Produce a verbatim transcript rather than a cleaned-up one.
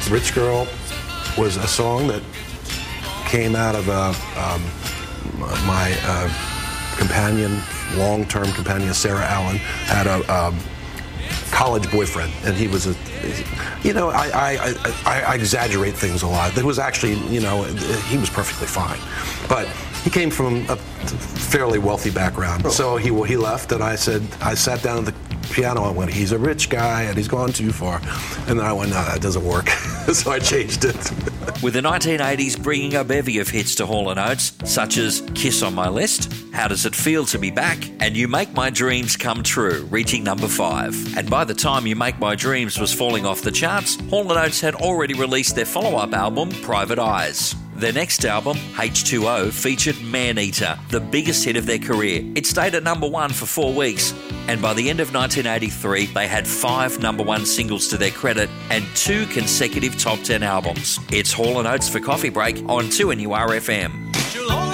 Rich Girl was a song that came out of uh, um, my uh, companion, long-term companion, Sarah Allen, had a um, college boyfriend, and he was a, you know, I, I, I, I exaggerate things a lot. There was actually, you know, he was perfectly fine, but he came from a fairly wealthy background. Oh. So he he left, and I said, I sat down at the piano and went, he's a rich guy and he's gone too far. And then I went, no, that doesn't work. So I changed it. With the nineteen eighties bringing a bevy of hits to Hall and Oates, such as Kiss on My List, How Does It Feel to Be Back, and You Make My Dreams Come True, reaching number five. And by the time You Make My Dreams was falling off the charts, Hall and Oates had already released their follow-up album, Private Eyes. Their next album, H two O, featured Man-Eater, the biggest hit of their career. It stayed at number one for four weeks, and by the end of nineteen eighty-three, they had five number one singles to their credit and two consecutive top ten albums. It's Hall and Oates for Coffee Break on two N U R F M.